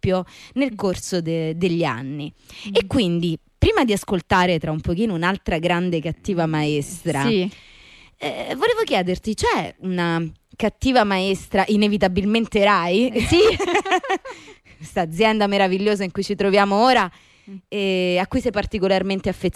proprio nel corso degli anni. E quindi, prima di ascoltare tra un pochino un'altra grande cattiva maestra, Sì. volevo chiederti, c'è una cattiva maestra inevitabilmente Rai? Sì. Questa azienda meravigliosa in cui ci troviamo ora, a cui sei particolarmente affezionata?